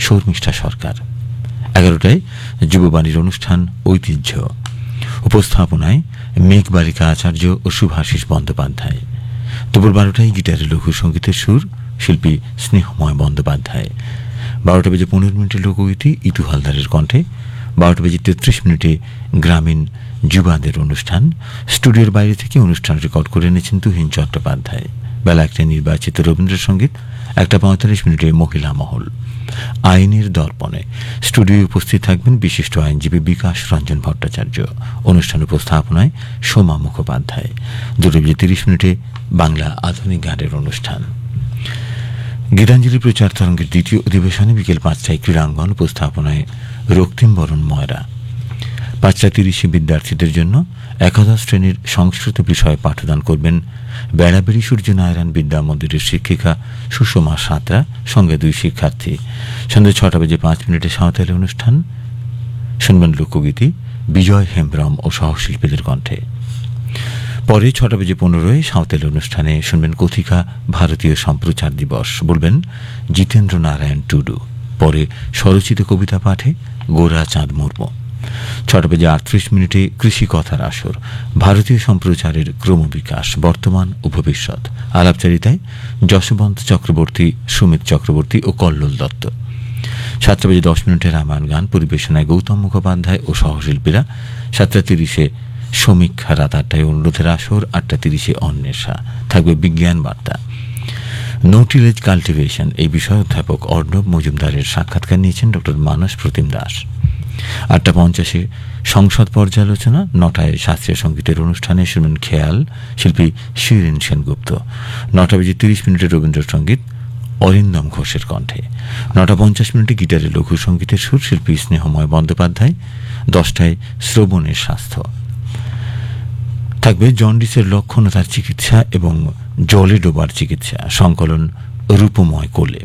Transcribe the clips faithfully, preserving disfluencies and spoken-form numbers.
শর্মিষ্ঠা সরকার। এগারোটায় যুববাণীর অনুষ্ঠান ঐতিহ্য, উপস্থাপনায় মেঘবালিকা আচার্য ও শুভাশিস বন্দ্যোপাধ্যায়। দুপুর বারোটায় গিটারে লঘু সঙ্গীতের সুর, শিল্পী স্নেহময় বন্দ্যোপাধ্যায়। বারোটা বেজে পনেরো মিনিটে লোকগীতি ইতু হালদারের কণ্ঠে। বারোটা বেজে তেত্রিশ মিনিটে গ্রামীণ যুবাদের অনুষ্ঠান। স্টুডিওর বাইরে থেকে অনুষ্ঠান রেকর্ড করে এনেছেন তুহিন চট্টোপাধ্যায়। বেলা একটা নির্বাচিত রবীন্দ্রসঙ্গীত। একটা পঁয়তাল্লিশ মিনিটে মহিলা মহল। আইনের দর্পণে স্টুডিওয়ে উপস্থিত থাকবেন বিশিষ্ট আইনজীবী বিকাশ রঞ্জন ভট্টাচার্য। অনুষ্ঠান উপস্থাপনায় সোমা মুখোপাধ্যায়। দুটো বেজে তিরিশ মিনিটে বাংলা আধুনিক গানের অনুষ্ঠান। গীতাঞ্জলি প্রচার তরঙ্গের দ্বিতীয় অধিবেশনে বিকেল পাঁচটায় ক্রীড়াঙ্গন, উপস্থাপনায় রক্তিম বরণ ময়রা। পাঁচটা তিরিশে বিদ্যার্থীদের জন্য একাদশ শ্রেণীর সংস্কৃত বিষয়ে পাঠদান করবেন বেড়াবেড়ি সূর্যনারায়ণ বিদ্যা মন্দিরের শিক্ষিকা সুষমা সাঁতরা, সঙ্গে দুই শিক্ষার্থী। সন্ধ্যে ছটা বেজে পাঁচ মিনিটে সাঁওতালি অনুষ্ঠান, শুনবেন লোকগীতি বিজয় হেমব্রম ও সহশিল্পীদের কণ্ঠে। পরে ছটা বেজে পনেরোয় সাঁওতালি অনুষ্ঠানে শুনবেন কথিকা ভারতীয় সম্প্রচার দিবস, বলবেন জিতেন্দ্র নারায়ণ টুডু। পরে স্বরচিত কবিতা পাঠে গোরা চাঁদ মুর্মু। ছটা বেজে আটত্রিশ মিনিটে কৃষি কথার আসর, ভারতীয় সম্প্রচারের ক্রমবিকাশ, বর্তমান ও ভবিষ্যৎ। আলাপচারিতায় যশবন্ত চক্রবর্তী, সুমিত চক্রবর্তী ও কল্লোল দত্ত। সাতটা বেজে দশ মিনিটে রামায়ণ গান, পরিবেশনায় গৌতম মুখোপাধ্যায় ও সহশিল্পীরা। সাতটা তিরিশে সমীক্ষা, রাত আটটায় অনুরোধের আসর। আটটা তিরিশে অন্বেষা, থাকবে বিজ্ঞান বার্তা। নো টিলেজ কাল্টিভেশন এই বিষয়ে অধ্যাপক অর্ণব মজুমদারের সাক্ষাৎকার নিয়েছেন ডক্টর মানস প্রতিম দাস। আটটা পঞ্চাশে সংসদ পর্যালোচনা। নটায় শাস্ত্রীয় সঙ্গীতের অনুষ্ঠানে শুনুন খেয়াল, শিল্পী শিরিন সেনগুপ্ত। নটা বেজে তিরিশ মিনিটে রবীন্দ্রসঙ্গীত অরিন্দম ঘোষের কণ্ঠে। নটা পঞ্চাশ মিনিটে গিটারে লঘু সঙ্গীতের সুর, শিল্পী স্নেহময় বন্দ্যোপাধ্যায়। দশটায় শ্রবণের স্বাস্থ্য, থাকবে জন্ডিসের লক্ষণ ও তার চিকিৎসা এবং জলে ডোবার চিকিৎসা, সংকলন রূপময় কোলে।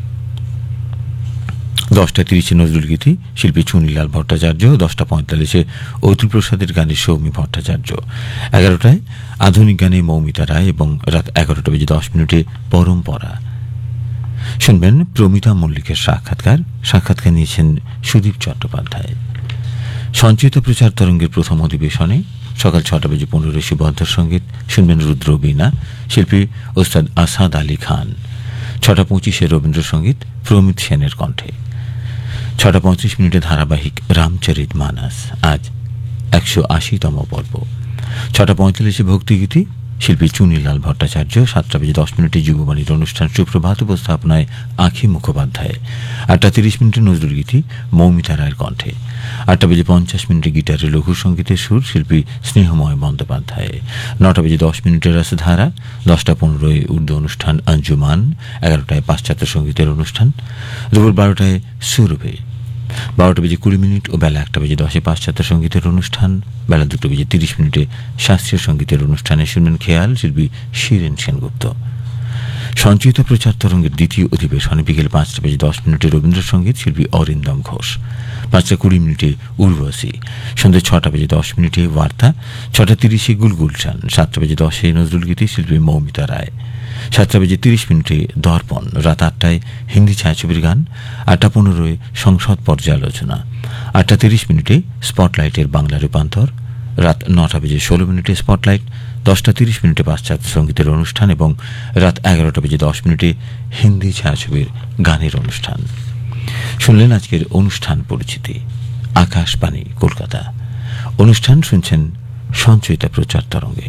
দশটা তিরিশে নজরুল গীতি, শিল্পী চুনিলাল ভট্টাচার্য। দশটা পঁয়তাল্লিশে অতুল প্রসাদের গানে সৌমি ভট্টাচার্য। এগারোটায় আধুনিক গানে মৌমিতা রায় এবং রাত এগারোটা বেজে দশ মিনিটে পরম্পরা শুনবেন প্রমিতা মল্লিকের সাক্ষাৎকার। সাক্ষাৎকার নিয়েছেন সুদীপ চট্টোপাধ্যায়। সঞ্চিত প্রচার তরঙ্গের প্রথম অধিবেশনে সকাল ছটা বেজে পনেরো সুবদ্ধ সঙ্গীত, শুনবেন রুদ্র বীণা, শিল্পী ওস্তাদ আসাদ আলী খান। ছটা পঁচিশে রবীন্দ্রসঙ্গীত প্রমিত সেনের কণ্ঠে। ছটা পঁয়ত্রিশ মিনিটে ধারাবাহিক রামচরিত মানস, আজ একশো আশিতম পর্ব। ছটা পঁয়তাল্লিশে ভক্তিগীতি, শিল্পী চুনিলাল ভট্টাচার্য। সাতটা বেজে দশ মিনিটে যুববাণীর অনুষ্ঠান সুপ্রভাত, উপস্থাপনায় আখি মুখোপাধ্যায়। আটটা তিরিশ মিনিটে নজরুল গীতি মৌমিতা রায়ের কণ্ঠে। আটটা বেজে পঞ্চাশ মিনিটে গিটারে লঘু সঙ্গীতের সুর, শিল্পী স্নেহময় বন্দ্যোপাধ্যায়। নটা বেজে দশ মিনিটে রসধারা। দশটা পনেরোয় উর্দু অনুষ্ঠান আঞ্জুমান। এগারোটায় পাশ্চাত্য সঙ্গীতের অনুষ্ঠান। দুপুর বারোটায় সুরভে। বারোটা বেজে কুড়ি মিনিট ও বেলা একটা বেজে দশে পাশ্চাত্য সঙ্গীতের অনুষ্ঠান। বেলা দুটো বেজে তিরিশ মিনিটে শাস্ত্রীয় সঙ্গীতের অনুষ্ঠানে শুনবেন খেয়াল, শিল্পী শিরিন সেনগুপ্ত। সঞ্চিত প্রচার তরঙ্গের দ্বিতীয় অধিবেশনে বিকেল পাঁচটা বেজে দশ মিনিটে রবীন্দ্রসঙ্গীত, শিল্পী অরিন্দম ঘোষ। পাঁচটা কুড়ি মিনিটে উর্বশী। সন্ধ্যে ছটা বেজে দশ মিনিটে বার্তা। ছটা তিরিশে গুলগুলশান। সাতটা বেজে দশে নজরুল গীতি, শিল্পী মৌমিতা রায়। সাতটা বেজে তিরিশ মিনিটে দর্পণ। রাত আটটায় হিন্দি ছায়াছবির গান। আটটা পনেরোয় সংসদ পর্যালোচনা। আটটা তিরিশ মিনিটে স্পটলাইটের বাংলা রূপান্তর। রাত নটা বেজে ষোলো মিনিটে স্পটলাইট। দশটা তিরিশ মিনিটে পাশ্চাত্য সঙ্গীতের অনুষ্ঠান এবং রাত এগারোটা বেজে দশ মিনিটে হিন্দি ছায়াছবির গানের অনুষ্ঠান। শুনলেন আজকের অনুষ্ঠান পরিচিতি, আকাশবাণী কলকাতা। অনুষ্ঠান শুনছেন সঞ্চয়িতা প্রচার তরঙ্গে।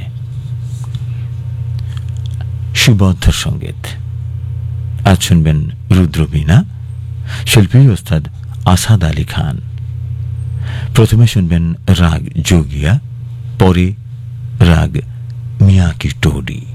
সুবদ্ধ সঙ্গীত আজ শুনবেন রুদ্র বীণা, শিল্পী ওস্তাদ আসাদ আলী খান। প্রথমে শুনবেন রাগ যোগিয়া, পরে রাগ মিয়া কি টোডি।